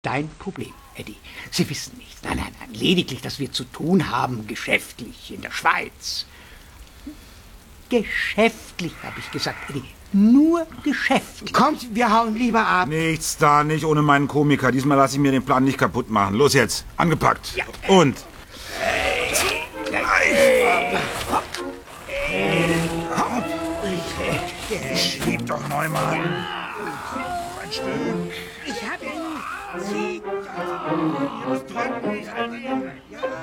dein Problem, Eddie. Sie wissen nicht. Nein, lediglich, dass wir zu tun haben, geschäftlich in der Schweiz. Geschäftlich, habe ich gesagt, Eddie. Nur geschäftlich. Kommt, wir hauen lieber ab. Nichts da, nicht ohne meinen Komiker. Diesmal lasse ich mir den Plan nicht kaputt machen. Los jetzt, angepackt. Ja. Und... Schieb doch, Neumann. Ein Stück. Ich hab ihn. Sie. Ihr müsst drücken. Ich halte ihn.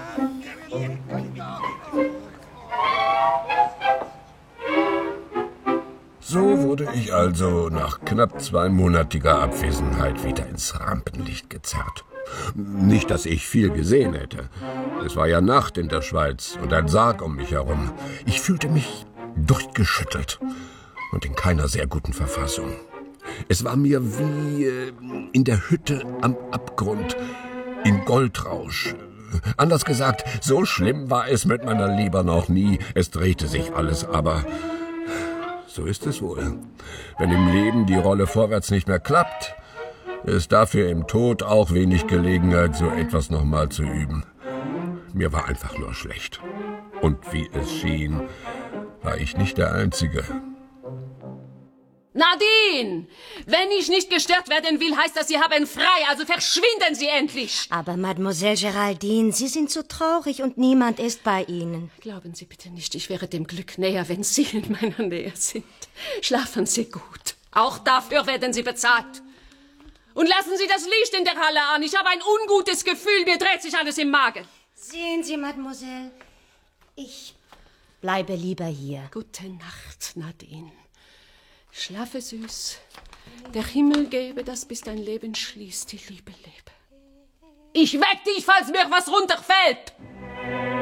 So wurde ich also nach knapp 2-monatiger Abwesenheit wieder ins Rampenlicht gezerrt. Nicht, dass ich viel gesehen hätte. Es war ja Nacht in der Schweiz und ein Sarg um mich herum. Ich fühlte mich durchgeschüttelt und in keiner sehr guten Verfassung. Es war mir wie in der Hütte am Abgrund, in Goldrausch. Anders gesagt, so schlimm war es mit meiner Liebe noch nie. Es drehte sich alles, aber so ist es wohl. Wenn im Leben die Rolle vorwärts nicht mehr klappt, ist dafür im Tod auch wenig Gelegenheit, so etwas nochmal zu üben. Mir war einfach nur schlecht. Und wie es schien, war ich nicht der Einzige. Nadine! Wenn ich nicht gestört werden will, heißt das, Sie haben frei, also verschwinden Sie endlich! Aber Mademoiselle Geraldine, Sie sind so traurig und niemand ist bei Ihnen. Glauben Sie bitte nicht, ich wäre dem Glück näher, wenn Sie in meiner Nähe sind. Schlafen Sie gut. Auch dafür werden Sie bezahlt. Und lassen Sie das Licht in der Halle an. Ich habe ein ungutes Gefühl, mir dreht sich alles im Magen. Sehen Sie, Mademoiselle, ich bleibe lieber hier. Gute Nacht, Nadine. Schlafe süß. Der Himmel gebe, dass bis dein Leben schließt die Liebe lebe. Ich weck dich, falls mir was runterfällt.